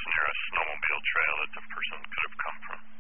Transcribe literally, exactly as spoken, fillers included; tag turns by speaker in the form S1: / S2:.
S1: near a snowmobile trail that the person could have come from.